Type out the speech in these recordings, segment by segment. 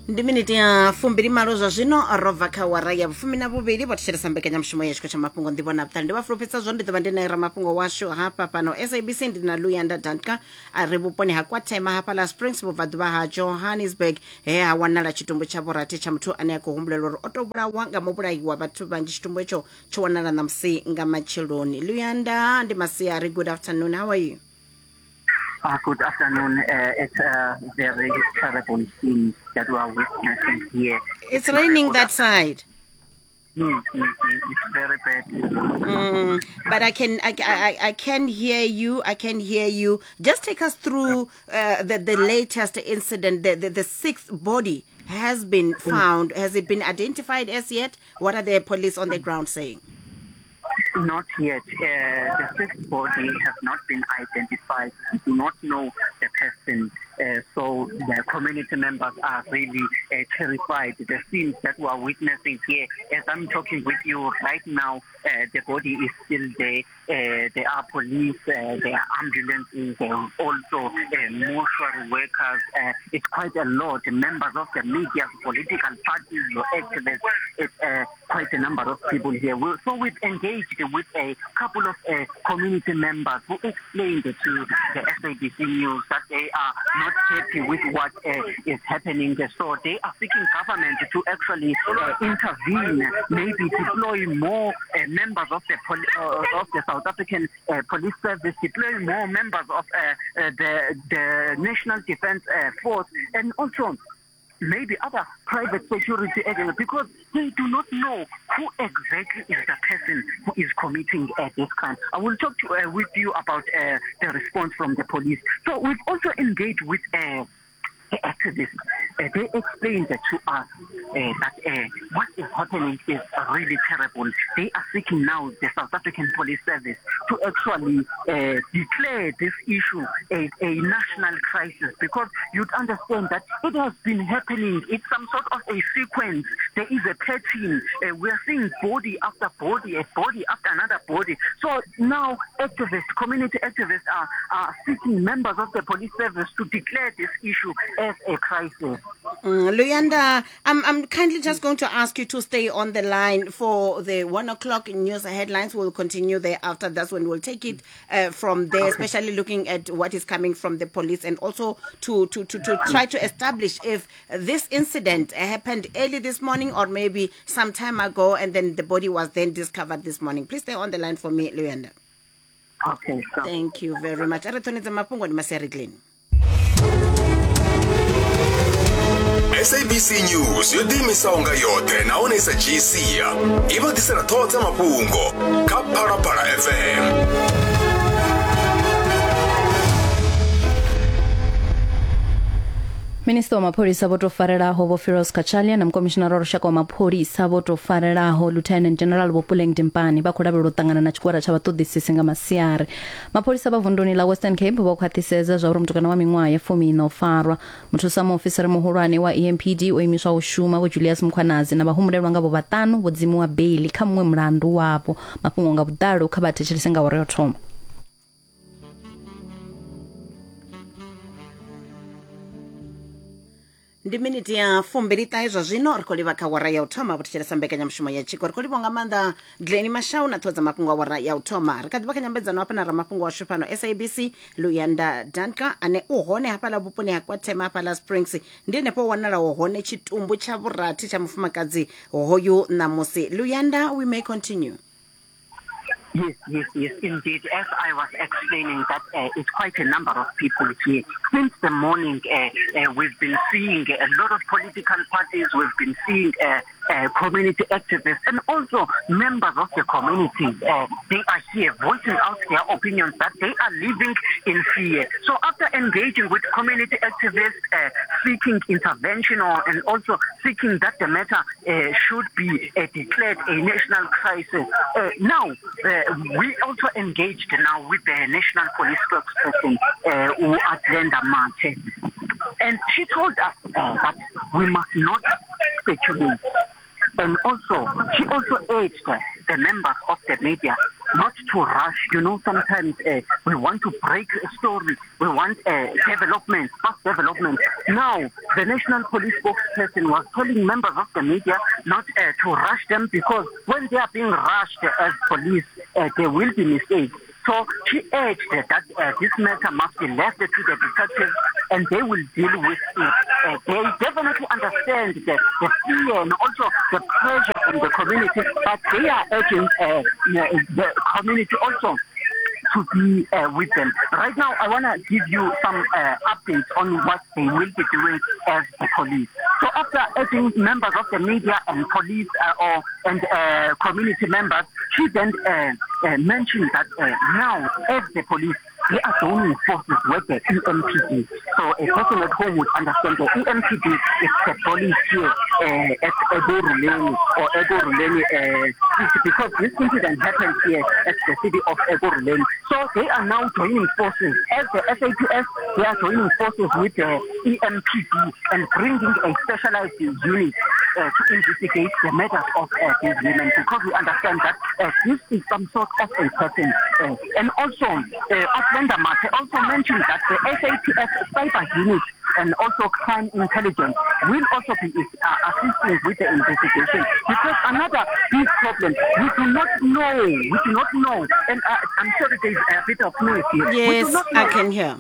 Ndi minute ya fumbiri malo zwa zwino robva kha wara ya vhufumi na vhuvhili vho thetshelesa mbekanyamushumo ya tshiko tsha mafhungo nḓivho na vhuṱali ndi vha fulufhedza zwo ndi ḓovha ndi na ramafhungo washu hafha fhano SABC ndi na Luyanda Danka a ri vhuponi ha Kwathema hafha la Springs vhubvaḓuvha ha Johannesburg he ha wanala tshitumbu tsha vhorathi tsha muthu ane a khou humbulela uri o tou vhulawa nga mubulayi wa vhathu vhanzhi tshitumbu etsho tsho wanala ṋamusi nga matsheloni. Luyanda ndi Masiari, good afternoon, how are you? Good afternoon. It's a very terrible scene that we are witnessing here. It's raining that side. It's very bad. But I can hear you. I can hear you. Just take us through the latest incident. The sixth body has been found. Has it been identified as yet? What are the police on the ground saying? Not yet. The sixth body has not been identified. We do not know the person. So the community members are really terrified. The scenes that we are witnessing here, as I'm talking with you right now, the body is still there. There are police, there are ambulances, there are also mortuary workers. It's quite a lot. Members of the media, political parties, activists, it's quite a number of people here. So we've engaged with a couple of community members who explained to the SABC News that they are not happy with what is happening. So they are seeking government to actually intervene, maybe deploy more members of the South African Police Service, deploy more members of the National Defence Force, and also maybe other private security agents, because they do not know who exactly is the person who is committing this crime. I will talk with you about the response from the police. So we've also engaged with the activists. They explained to us that what is happening is really terrible. They are seeking now the South African Police Service to actually declare this issue a national crisis, because you'd understand that it has been happening. It's some sort of a sequence. There is a pattern. We are seeing body after body, a body after another body. So now activists, community activists are seeking members of the police service to declare this issue as a crisis. Luyanda, I'm kindly just going to ask you to stay on the line for the 1 o'clock news headlines. We'll continue there after. That's when we'll take it from there, especially looking at what is coming from the police, and also to try to establish if this incident happened early this morning or maybe some time ago, and then the body was then discovered this morning. Please stay on the line for me, Luyanda. Okay, sure. Thank you very much. SABC News yo dimisa unga yote naonesa jisia ivo tisera thotsa mapungo ka Phalaphala FM. Minister wa mapholisa vho to farelaho vho Feroz Kachalia na mkomishinara wa lushaka wa mapholisa vho to farelaho Lieutenant General Bopuleng Dimpani vha khou lavhelelwa u ṱangana na tshigwada tsha vhaṱoḓisisi nga masiari. Mapholisa vha vunḓuni la Western Cape vho khwaṱhisedza zwa uri mutukana wa miṅwaha ya 14 o farwa. Muthusa muofisiri muhulwane wa EMPD o imiswa u shuma vho Julius Mkhwanazi na vhahumulelwa nga vho vhaṱanu vho dzimiwa bail kha muṅwe mulandu wapo. Mafhungo nga vhuḓalo kha vha thetshelese nga uri yo thoma. Ndi minute ya fumbiri ṱahe zwa zwino ri khou livha kha wara ya u thoma vho thetshelesa mbekanyamushumo ya tshiko. Ri khou livha nga maanḓa Glenny Mashau na ṱhodza mafhungo a wara ya u thoma. Ri kha ḓivha kha nyambedzano hafha na ramafhungo washu fhano SABC Luyanda Danka ane u hone hafhaḽa vhuponi ha Kwathema hafhaḽa Springs, ndi henefho wanalaho hone tshitumbu tsha vhorathi tsha mufumakadzi hoyu ṋamusi. Luyanda, we may continue. Yes, indeed. As I was explaining, that it's quite a number of people here. Since the morning, we've been seeing a lot of political parties, we've been seeing community activists, and also members of the community. They are here voicing out their opinions that they are living in fear. So after engaging with community activists, seeking intervention and also seeking that the matter should be declared a national crisis, now we also engaged now with the National Police spokesperson, Glenda Mate, and she told us that we must not speculate. And also, she also urged the members of the media not to rush. Sometimes we want to break a story. We want development, fast development. Now, the National Police spokesperson was telling members of the media not to rush them, because when they are being rushed as police, there will be mistakes. So she urged that this matter must be left to the detectives and they will deal with it. They definitely understand the fear and also the pressure from the community, but they are urging the community also to be with them. Right now, I want to give you some updates on what they will be doing as the police. So after urging members of the media and police and community members, she then mentioned that now, as the police, they are joining forces with the EMPD. So a person at home would understand the EMPD is the police here at Ekurhuleni or Ekurhuleni city, because this incident happened here at the city of Ekurhuleni. So they are now joining forces. As the SAPS, they are joining forces with the EMPD and bringing a specialized unit to investigate the matters of these women, because we understand that this is some sort of a person. And also, Aswenda Mate also mentioned that the SAPS cyber unit and also crime intelligence will also be assisting with the investigation, because another big problem, we do not know, and I'm sure there's a bit of noise here. Yes, I can hear.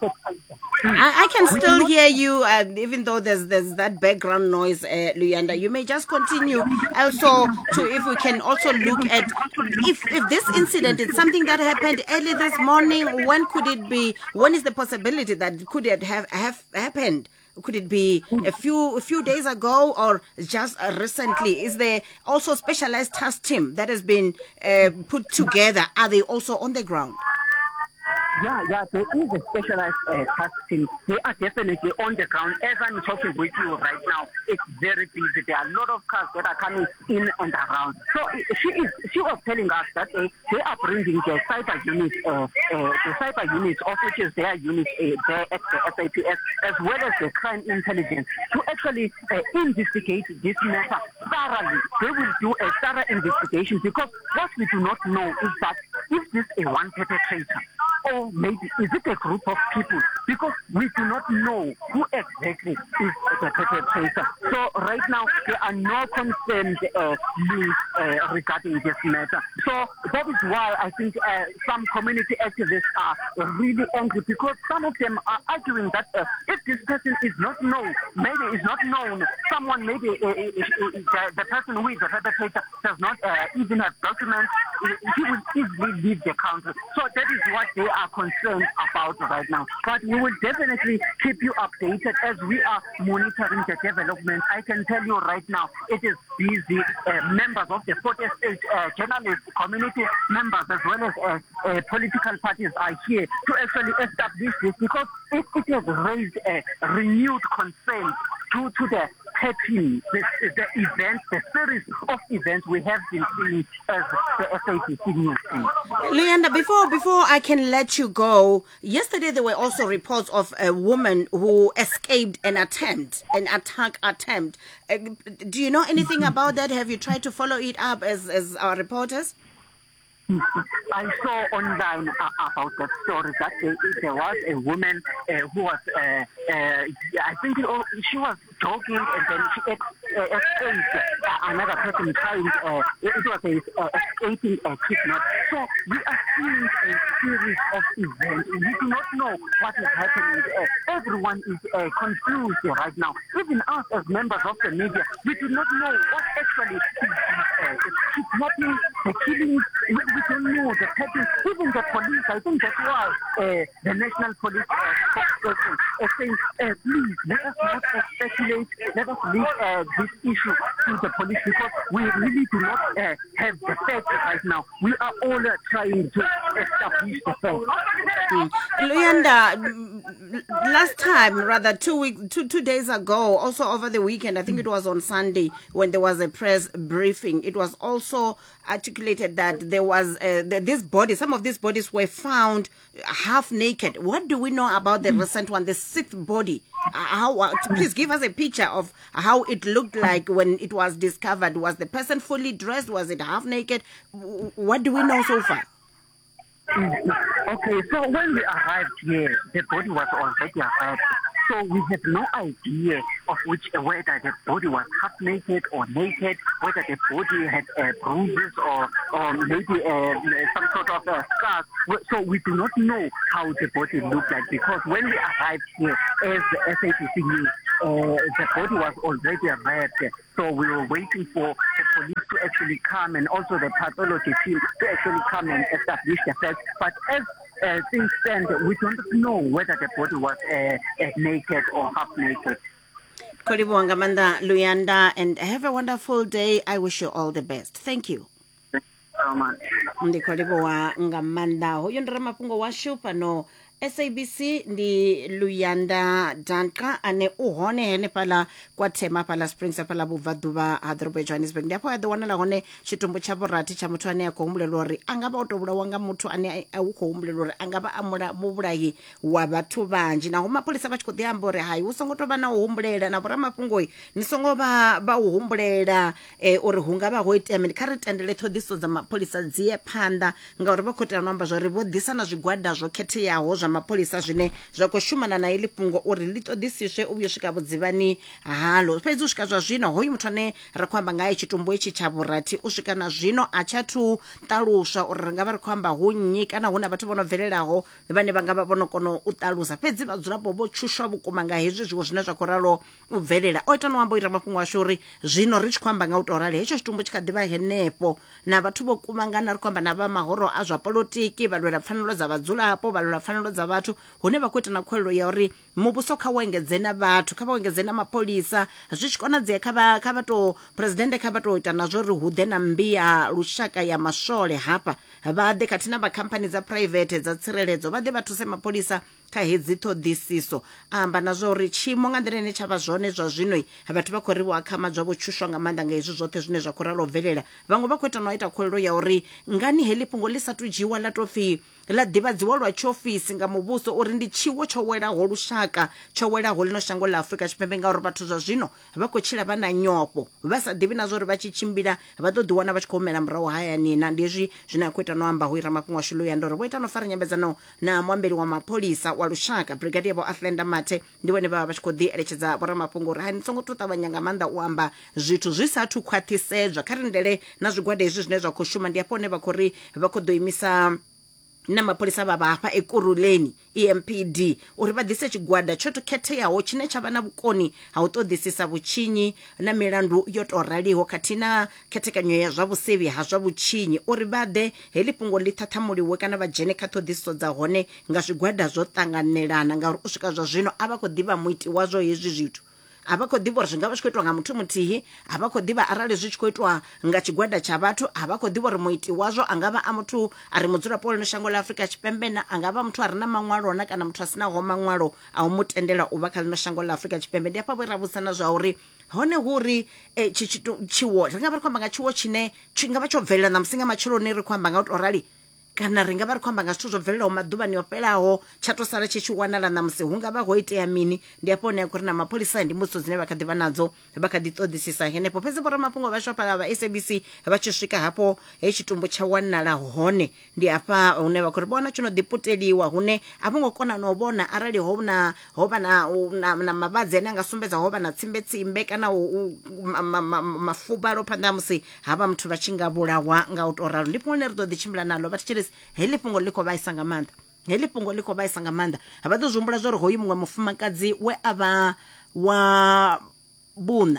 I can still hear you, even though there's that background noise, Luyanda. You may just continue. Also, if we can also look at if this incident is something that happened early this morning, when could it be? When is the possibility that could it have happened? Could it be a few days ago or just recently? Is there also specialized task team that has been put together? Are they also on the ground? Yeah, there is a specialized task team. They are definitely on the ground. As I'm talking with you right now, it's very busy. There are a lot of cars that are coming in and around. So she was telling us that they are bringing the cyber unit, of which is their unit there at the SAPS, as well as the crime intelligence, to actually investigate this matter thoroughly. They will do a thorough investigation, because what we do not know is that is this a one perpetrator? Or maybe is it a group of people? Because we do not know who exactly is the perpetrator. So right now there are no confirmed links regarding this matter. So that is why I think some community activists are really angry, because some of them are arguing that if this person is not known, someone maybe the person who is the perpetrator does not even have documents, he will easily leave the country. So that is what they are concerned about right now. But we will definitely keep you updated as we are monitoring the development. I can tell you right now, it is busy. Members of the 40 state journalist community members, as well as political parties, are here to actually establish this, because it has raised a renewed concern to the pattern, the events, the series of events we have been seeing as the SAPC news team. Luyanda, before I can let you go, yesterday there were also reports of a woman who escaped an attack attempt. Do you know anything about that? Have you tried to follow it up as our reporters? I saw online about that story that there was a woman who was, I think she was jogging, and then she escaped another person trying, it was escaping a kidnap. So we are seeing a series of events. We do not know what is happening. Everyone is confused right now. Even us as members of the media, we do not know what actually is kidnapping, the killing. We don't know the pattern. Even the police, I think that's why the National Police spokesperson is saying, please, let us not speculate, let us leave this issue to the police, because we really do not have the facts right now. We are all trying to establish the facts. Luyanda, last time, rather 2 days ago, also over the weekend, I think it was on Sunday when there was a press briefing, it was also articulated that there was some of these bodies were found half naked. What do we know about the recent one, the 6th body? Please give us a picture of how it looked like when it was discovered. Was the person fully dressed? Was it half naked? What do we know so far? Okay, so when we arrived here, the body was already arrived. So we have no idea of whether the body was half naked or naked, whether the body had bruises or maybe some sort of scars. So we do not know how the body looked like, because when we arrived here as the SABC News, the body was already arrived. So we were waiting for the police to actually come and also the pathology team to actually come and establish the facts. But as things stand, we don't know whether the body was naked or half naked. Koribu Wangamanda Luyanda, and have a wonderful day. I wish you all the best. Thank you. Thank you so much. Ndikoribu wa Ngamanda. Huyo ndira mapungo washu pano SABC ndi Luyanda Danka ane uhone hene pala kwa tema pala Springs pala Buvaduva hadrobe Johannesburg. Ndipo adwana hone chitumbo cha borati cha muthu ane akohumbulelwa uri angaba utobula wanga muthu ane akuhumbulelwa uri angaba amula mubulayi wa bathu banji. Na homa polisa bachikodi ambore hayi usongo toba na uhumbulela na bora mapungoi nisongo ba uhumbulela uri hungaba hoite ameni karitendele thodiso za mapolisa dziye phanda ngauri bakhotea namba zwo ri vho disa na zwigwada zwo khetheaho zwa mapolisa zwine zwa khou shumana na ili fhungo uri ḽi ṱoḓisiswe u vhuya swika vhudzivhani halo. Fhedzi u swika zwa zwino hoyu muthu ane ra khou amba ngaye tshitumbu itshi tsha vhurathi u swika na zwino a tsha thu ṱaluswa uri ri nga vha ri khou amba hu nnyi kana hu na vhathu vho no bvelelaho vhane vha nga vha vho no kona u ṱalusa. Fhedzi vhadzulapo vho tshushwa vhukuma nga hezwi zwiwo zwine zwa khou ralo u bvelela. O ita no amba ira mafhungo ashu uri zwino ri tshi khou amba nga u tou rali hetsho tshitumbu tshi kha ḓivha henefho na vhathu vho kumangana ri khou amba na vha mahoro a zwa polotiki, vhalwela pfanelo dza vhadzulapo, vhalwela pfanelo dza vhathu hune vha khou ita na khuwelelo ya uri muvhuso kha wengedze na vhathu, kha vha wengedze na mapolisa. Zwi tshi konadzea kha vha to president kha vha to ita na zwo ri hu ḓe na mbi ya lushaka ya maswole hapa vha ḓe khathihi na vha khamphani dza private dza tsireledzo vha ḓe vha thuse mapolisa kha hedzi ṱhoḓisiso. Amba na zwo uri tshimo nga nḓila ine tshavha zwone zwa zwino vhathu vha khou ri vho akhama zwa vho tshushwa nga maanḓa nga hezwi zwoṱhe zwine zwa khou ralo bvelela. Vhaṅwe vha khou ita no ita khuwelelo ya uri ngani heḽi fhungo ḽi sa tu dzhiwa ḽa to pfi ḽa ḓivhadziwa lwa tshiofisi nga muvhuso uri ndi tshiwo tsho welaho lushaka tsho welaho ḽino shango ḽa Afrika Tshipembe ngauri vhathu zwa zwino vha khou tshila vha na nyofho vha sa ḓivhi na zwo uri vha tshi tshimbila vha ḓo ḓiwana vha tshi khou humela murahu hayani. Na ndi hezwi zwine a khou ita no amba hu ira mafhungo ashu Luyanda uri vho ita no fara nyambedzano na muambeli wa mapolisa wa lushaka Brigadier Vho Athlenda Mathe ndi vhone vha vha tshi khou ḓi eletshedza vhoramafhungo uri hani songo to ṱavhanya nga maanḓa u amba zwithu zwi sathu khwaṱhisedzwa kha rindele na zwigwada hezwi zwine zwa khou shuma. Ndi hafho hone vha khou ri vha khou ḓo imisa na mapolisa vha hafha Ekurhuleni EMPD uri vha ḓise tshigwada tsho to khetheaho tshine tsha vha na vhukoni ha u ṱoḓisisa vhutshinyi na milandu yo to raliho khathihi na khethekanyo ya zwa vhusevhi ha zwa vhutshinyi uri vha ḓe heḽi fhungo ḽi ṱhaṱhamuliwe kana vha dzhene kha ṱhoḓisiso dza hone nga zwigwada zwo ṱanganelana ngauri u swika zwa zwino a vha khou ḓivha muiti wazwo hezwi zwithu. A vha khou ḓivha uri zwi nga vha zwi khou itiwa nga muthu muthihi, a vha khou ḓivha arali zwi tshi khou itiwa nga tshigwada tsha vhathu, a vha khou ḓivha uri muiti wazwo a nga vha a muthu a ri mudzulapo ḽino shango ḽa Afrika Tshipembe na a nga vha muthu a re na maṅwalo na kana muthu a sinaho maṅwalo a u mu tendela u vha kha ḽino shango ḽa Afrika Tshipembe. Ndi hafha vho ra vhudzisa na zwa uri hone hu ri tshiwo ri nga vha ri khou amba nga tshiwo tshine tshi nga vha tsho bvelela na musi nga matshiloni ri khou amba nga u tou rali kana ri nga vha ri khou amba nga zwithu zwo bvelelaho maḓuvhani o fhelaho tsha to sala tshi tshi wanala na musi hu nga vha ho itea mini. Ndi hafho hone ya khou ri na mapholisa ndi mbudziso dzine vha kha ḓivha nadzo vha kha ḓi ṱoḓisisa henefho. Fhedzi vhoramafhungo vhashu hafha vha SABC vha tshi swika hafho he tshitumbu tsha wanala hone ndi hafha hune vha khou ri vhona tshi no ḓiputeliwa hune a vho ngo kona no vhona arali ho vha na mavhadzi ane a nga sumbedza ho vha na tsimbe kana mafuvhalo phanḓa ha musi havha muthu vha tshi nga vhulawa nga u tou ralo. Ndi fhungo ḽine ri ḓo ḓi tshimbila naḽo vha tshi heḽi fhungo ḽi khou vhaisa nga maanḓa, heḽi fhungo ḽi khou vhaisa nga maanḓa. Vha ḓo zwi humbula zwa uri hoyu muṅwe mufumakadzi we a vha wa vhuṋa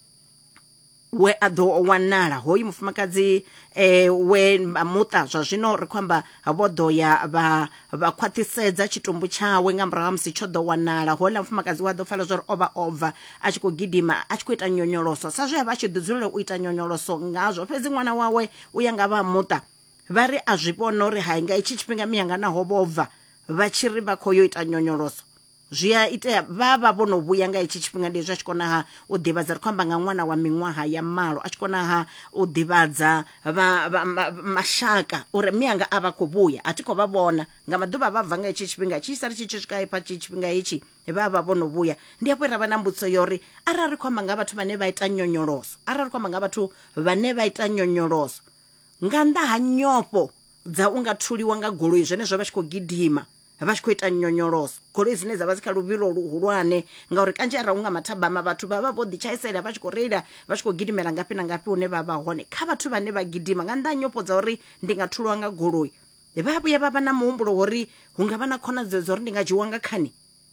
we a ḓo wanala hoyu mufumakadzi we muṱa zwa zwino ri khou amba vho ḓo ya vha khwaṱhisedza tshitumbu tshawe nga murahu ha musi tsho ḓo wanala. Hoḽa mufumakadzi wa ḓo pfala zwa uri o vha obva a tshi khou gidima a tshi khou ita nyonyoloso sa zwe a vha a tshi ḓi dzulela u ita nyonyoloso ngazwo. Fhedzi ṅwana wawe u ya nga vha muṱa vha ri a zwi vhona uri hai nga itshi tshifhinga miyanga naho vho bva vha tshi ri vha khou yo ita nyonyoloso zwi a itea vha vhono vhuya nga itshi tshifhinga ndi zwa tshikona ha u ḓivhadza ri khou amba nga ṅwana wa miṅwaha ya malo a tshikona ha u ḓivhadza mashaka uri mianga a vha khou vhuya a thi khou vha vhona nga maḓuvha vha bva nga itshi tshifhinga tshi sari tshi swika ipha tshifhinga itshi vha vhono vhuya ndi hafho ra vha na mbudziso yori arali ri khou amba nga vhathu vhane vha ita nyonyoloso arali ri khou amba nga vhathu vhane vha ita nyonyoloso nga nnḓa ha nyofho dza unga thuliwa nga goloi zwenezwo vha tshi khou gidima vha tshi khou ita nyonyoloso goloi dzine dza vha dzi kha luvhilo luhulwane ngauri kanzhi arali unga mathabama vhathu vha vho ḓi tshaisela vha tshi khou reila vha tshi khou gidimela ngafhi na ngafhi hune vha vha hone kha vhathu vhane vha gidima nga nnḓa ha nyofho dza uri ndi nga thuliwa nga goloi vha vhuya vha vha na muhumbulo uri hu nga vha na khonadzeo uri ndi nga dzhiwa nga khani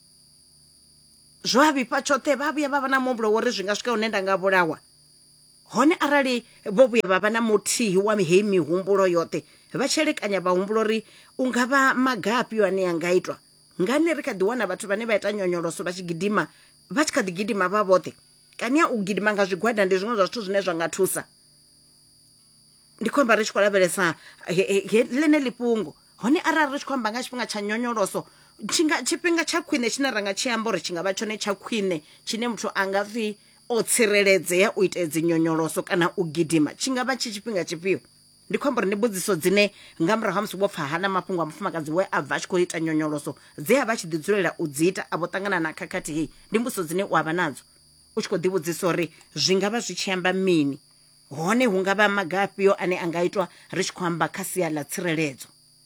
zwa vhifha tshoṱhe vha vhuya vha vha na muhumbulo uri zwi nga swika hune nda nga vhulawa hone arali vho vhuya vha vha na muthihi wa heyi mihumbulo yoṱhe vha tshelekanya vhahumbulo uri u nga vha magafhi ane a nga itwa ngani ri kha ḓi wana vhathu vhane vha ita nyonyoloso vha tshi gidima vha tshi kha ḓi gidima vha vhoṱhe kani u gidima nga zwigwada ndi zwiṅwe zwa zwithu zwine zwa nga thusa ndi khou amba ri tshi khou lavhelesa ḽene ḽifhungo hone arali ri tshi khou amba nga tshifhinga tsha nyonyoloso tshifhinga tsha khwine tshine ra nga tshi amba uri tshi nga vha tshone tsha khwine tshine muthu a nga pfhi o tsireledzea u ita dzi nyonyoloso kana u gidima tshi nga vha tshi tshifhinga tshifhio ndi khou amba uri ndi mbudziso dzine nga murahu ha musi vho pfa hana mafhungo a mufumakadzi we a bva a tshi khou ita nyonyoloso dze a vha tshi ḓi dzulela u dzi ita a vho ṱangana na khakhathi hei ndi mbudziso dzine u avha nadzo u tshi khou ḓi vhudzisa uri zwi nga vha zwi tshi amba mini hone hu nga vha maga afhio ane a nga itwa ri tshi khou amba kha sia ḽa tsireledzo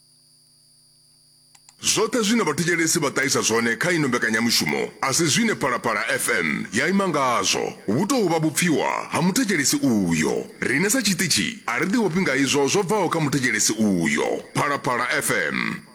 zwoṱhe zwine vhathetshelesi vha ṱahisa zwone kha ino mbekanyamushumo a si zwine Phalaphala FM ya ima ngazwo hu tou vha vhupfiwa ha muthetshelesi uyo rine sa tshiṱitshi a ri ḓivhopi nga izwo zwo bvaho kha muthetshelesi uyo Phalaphala FM